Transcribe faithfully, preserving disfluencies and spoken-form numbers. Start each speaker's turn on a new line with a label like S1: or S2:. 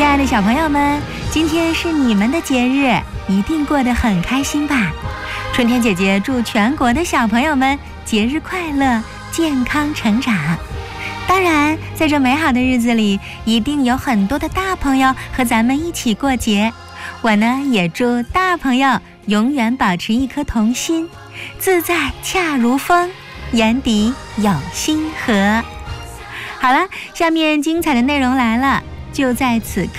S1: 亲爱的小朋友们，今天是你们的节日，一定过得很开心吧？春天姐姐祝全国的小朋友们节日快乐，健康成长。当然，在这美好的日子里，一定有很多的大朋友和咱们一起过节。我呢，也祝大朋友永远保持一颗童心，自在恰如风，眼底有星河。好了，下面精彩的内容来了，就在此刻。